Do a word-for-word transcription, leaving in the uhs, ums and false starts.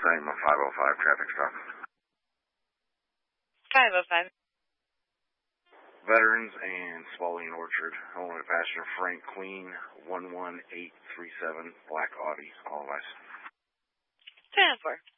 same, a five oh five traffic stop. five oh five. Veterans and Spalding Orchard. I wanted passenger Frank Queen, one one eight three seven, black Audi, all of us. ten four.